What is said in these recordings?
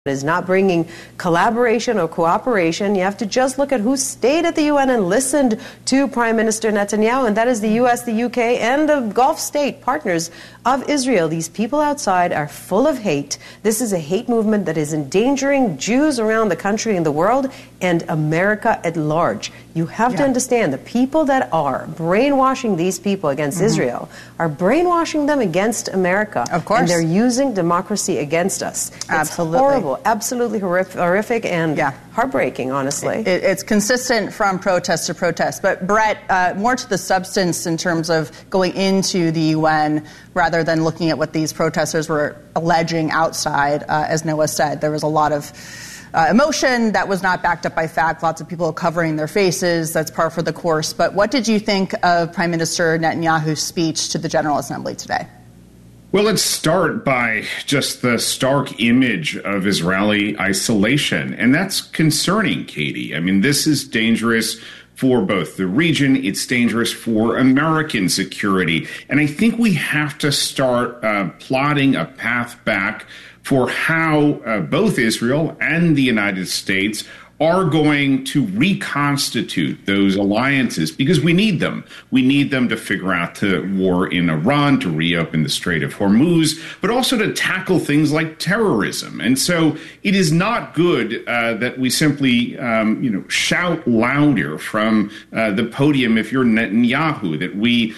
is not bringing collaboration or cooperation. You have to just look at who stayed at the UN and listened to Prime Minister Netanyahu, and that is the US, the UK, and the Gulf state partners of Israel. These people outside are full of hate. This is a hate movement that is endangering Jews around the country and the world and America at large. You have to understand the people that are brainwashing these people against Israel are brainwashing them against America. Of course. And they're using democracy against us. It's absolutely horrible, absolutely horrific and heartbreaking, honestly. It's consistent from protest to protest. But Brett, more to the substance in terms of going into the UN rather than looking at what these protesters were alleging outside. As Noah said, there was a lot of emotion that was not backed up by fact, lots of people covering their faces. That's par for the course. But what did you think of Prime Minister Netanyahu's speech to the General Assembly today? Well, let's start by just the stark image of Israeli isolation. And that's concerning, Katie. I mean, this is dangerous for both the region. It's dangerous for American security. And I think we have to start plotting a path back for how both Israel and the United States are going to reconstitute those alliances, because we need them. We need them to figure out the war in Iran, to reopen the Strait of Hormuz, but also to tackle things like terrorism. And so it is not good that we simply, shout louder from the podium if you're Netanyahu, that we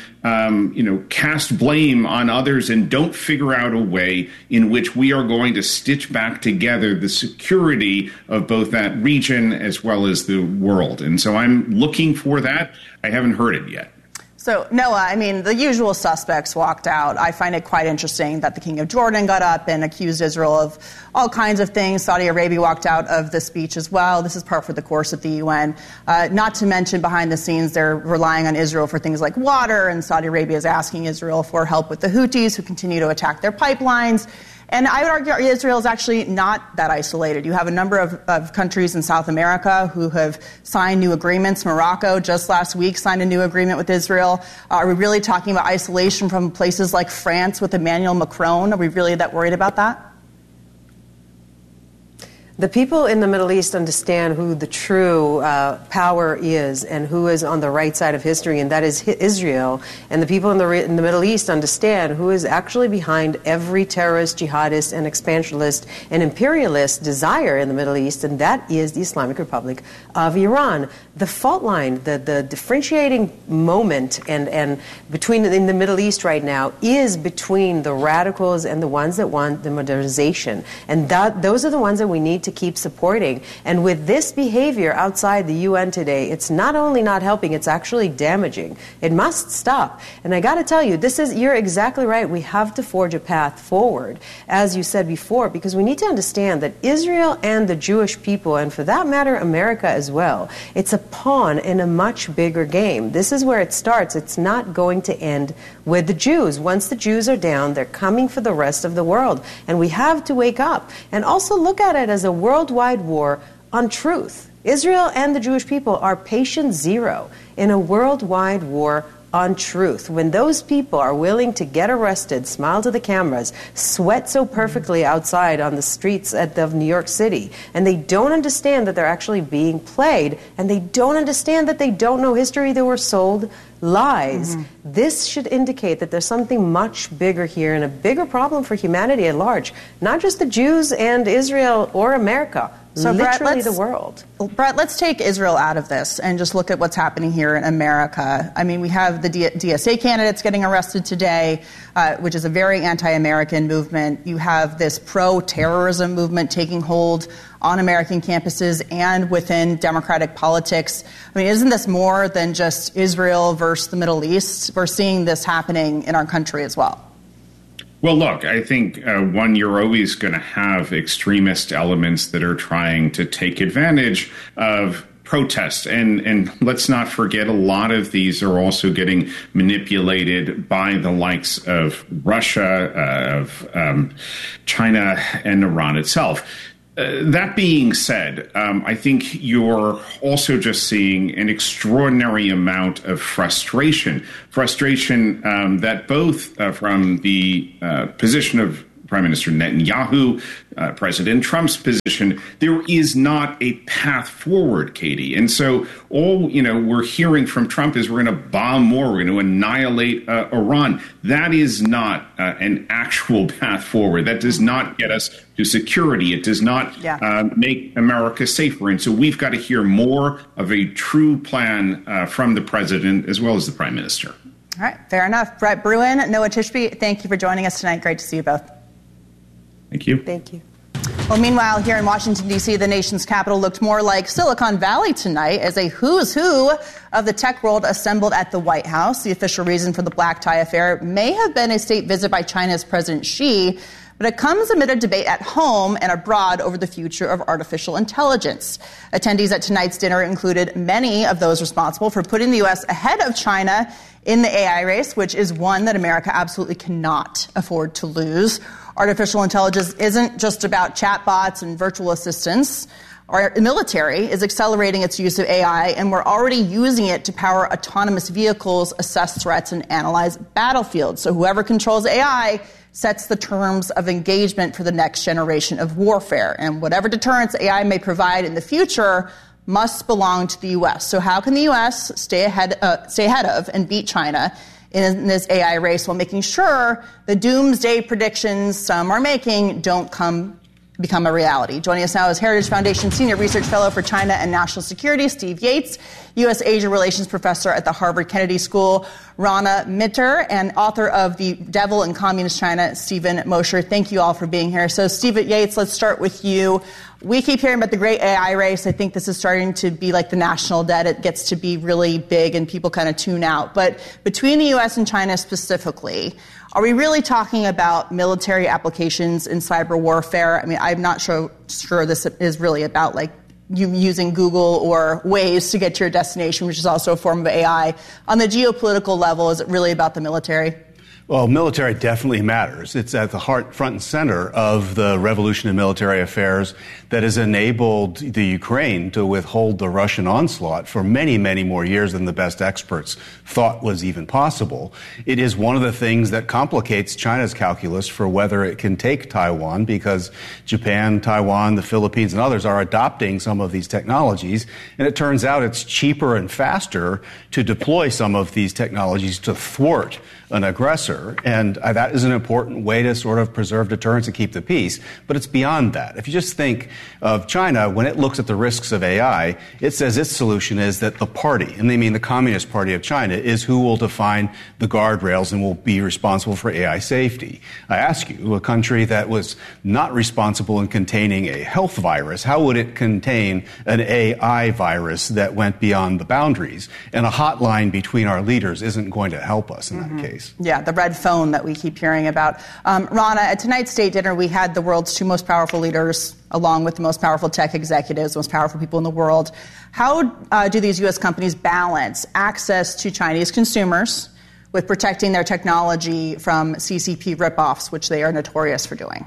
cast blame on others and don't figure out a way in which we are going to stitch back together the security of both that region as well as the world. And so I'm looking for that. I haven't heard it yet. So, Noah, I mean, the usual suspects walked out. I find it quite interesting that the King of Jordan got up and accused Israel of all kinds of things. Saudi Arabia walked out of the speech as well. This is par for the course at the UN. Not to mention, behind the scenes, they're relying on Israel for things like water, and Saudi Arabia is asking Israel for help with the Houthis, who continue to attack their pipelines. And I would argue Israel is actually not that isolated. You have a number of countries in South America who have signed new agreements. Morocco just last week signed a new agreement with Israel. Are we really talking about isolation from places like France with Emmanuel Macron? Are we really that worried about that? The people in the Middle East understand who the true power is and who is on the right side of history, and that is Israel. And the people in the Middle East understand who is actually behind every terrorist, jihadist, and expansionist and imperialist desire in the Middle East, and that is the Islamic Republic of Iran. The fault line, the differentiating moment and between in the Middle East right now is between the radicals and the ones that want the modernization. And those are the ones that we need to keep supporting. And with this behavior outside the UN today, it's not only not helping, it's actually damaging. It must stop. And I got to tell you, you're exactly right. We have to forge a path forward, as you said before, because we need to understand that Israel and the Jewish people, and for that matter, America as well, it's a pawn in a much bigger game. This is where it starts. It's not going to end with the Jews. Once the Jews are down, they're coming for the rest of the world. And we have to wake up and also look at it as a worldwide war on truth. Israel and the Jewish people are patient zero in a worldwide war on truth. When those people are willing to get arrested, smile to the cameras, sweat so perfectly outside on the streets of New York City, and they don't understand that they're actually being played, and they don't understand that they don't know history, they were sold lies. This should indicate that there's something much bigger here and a bigger problem for humanity at large, not just the Jews and Israel or America. So literally the world. Brett, let's take Israel out of this and just look at what's happening here in America. I mean, we have the DSA candidates getting arrested today, which is a very anti-American movement. You have this pro-terrorism movement taking hold on American campuses and within democratic politics. I mean, isn't this more than just Israel versus the Middle East? We're seeing this happening in our country as well. Well, look, I think, you're always going to have extremist elements that are trying to take advantage of protests. And let's not forget, a lot of these are also getting manipulated by the likes of Russia, of China, and Iran itself. That being said, I think you're also just seeing an extraordinary amount of frustration that both from the position of Prime Minister Netanyahu, President Trump's position, there is not a path forward, Katie. And so all, we're hearing from Trump is we're going to bomb more, we're going to annihilate Iran. That is not an actual path forward. That does not get us to security. It does not make America safer. And so we've got to hear more of a true plan from the president as well as the prime minister. All right, fair enough. Brett Bruen, Noah Tishby, thank you for joining us tonight. Great to see you both. Thank you. Thank you. Well, meanwhile, here in Washington, D.C., the nation's capital looked more like Silicon Valley tonight as a who's who of the tech world assembled at the White House. The official reason for the black tie affair may have been a state visit by China's President Xi, but it comes amid a debate at home and abroad over the future of artificial intelligence. Attendees at tonight's dinner included many of those responsible for putting the U.S. ahead of China in the AI race, which is one that America absolutely cannot afford to lose. Artificial intelligence isn't just about chatbots and virtual assistants. Our military is accelerating its use of AI, and we're already using it to power autonomous vehicles, assess threats, and analyze battlefields. So whoever controls AI sets the terms of engagement for the next generation of warfare. And whatever deterrence AI may provide in the future must belong to the U.S. So how can the U.S. stay ahead of and beat China in this AI race while making sure the doomsday predictions some are making don't become a reality? Joining us now is Heritage Foundation Senior Research Fellow for China and National Security, Steve Yates, U.S.-Asia Relations Professor at the Harvard Kennedy School, Rana Mitter, and author of The Devil in Communist China, Stephen Mosher. Thank you all for being here. So, Steve Yates, let's start with you. We keep hearing about the great AI race. I think this is starting to be like the national debt. It gets to be really big and people kind of tune out. But between the U.S. and China specifically, are we really talking about military applications in cyber warfare? I mean, I'm not sure this is really about like you using Google or Waze to get to your destination, which is also a form of AI. On the geopolitical level, is it really about the military? Well, military definitely matters. It's at the heart, front and center of the revolution in military affairs that has enabled the Ukraine to withhold the Russian onslaught for many, many more years than the best experts thought was even possible. It is one of the things that complicates China's calculus for whether it can take Taiwan, because Japan, Taiwan, the Philippines, and others are adopting some of these technologies. And it turns out it's cheaper and faster to deploy some of these technologies to thwart an aggressor, and that is an important way to sort of preserve deterrence and keep the peace. But it's beyond that. If you just think of China, when it looks at the risks of AI, it says its solution is that the party, and they mean the Communist Party of China, is who will define the guardrails and will be responsible for AI safety. I ask you, a country that was not responsible in containing a health virus, how would it contain an AI virus that went beyond the boundaries? And a hotline between our leaders isn't going to help us in that case. Yeah, the red phone that we keep hearing about. Rana, at tonight's state dinner, we had the world's two most powerful leaders, along with the most powerful tech executives, most powerful people in the world. How do these U.S. companies balance access to Chinese consumers with protecting their technology from CCP ripoffs, which they are notorious for doing?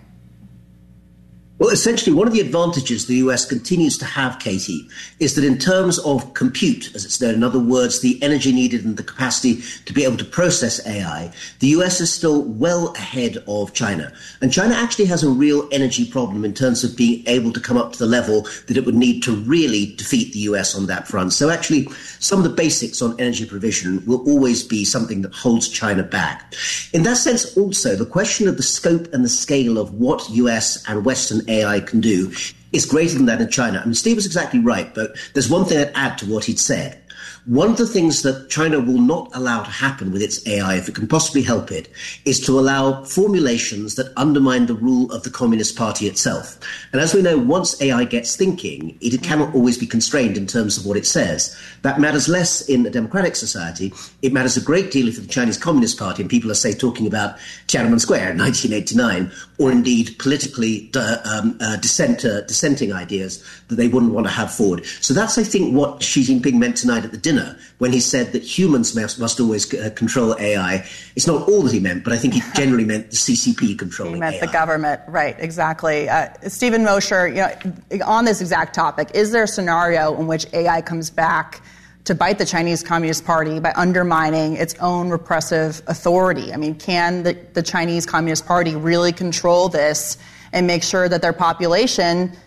Well, essentially, one of the advantages the US continues to have, Katie, is that in terms of compute, as it's known, in other words, the energy needed and the capacity to be able to process AI, the US is still well ahead of China. And China actually has a real energy problem in terms of being able to come up to the level that it would need to really defeat the US on that front. So actually, some of the basics on energy provision will always be something that holds China back. In that sense, also, the question of the scope and the scale of what US and Western AI can do is greater than that in China. I mean, Steve was exactly right, but there's one thing I'd add to what he'd said. One of the things that China will not allow to happen with its AI, if it can possibly help it, is to allow formulations that undermine the rule of the Communist Party itself. And as we know, once AI gets thinking, it cannot always be constrained in terms of what it says. That matters less in a democratic society. It matters a great deal if the Chinese Communist Party, and people are, say, talking about Tiananmen Square in 1989, or indeed politically dissenting ideas that they wouldn't want to have forward. So that's, I think, what Xi Jinping meant tonight at the dinner when he said that humans must always control AI. It's not all that he meant, but I think he generally meant the CCP controlling AI. He meant the government, right, exactly. Stephen Mosher, on this exact topic, is there a scenario in which AI comes back to bite the Chinese Communist Party by undermining its own repressive authority. I mean, can the Chinese Communist Party really control this and make sure that their population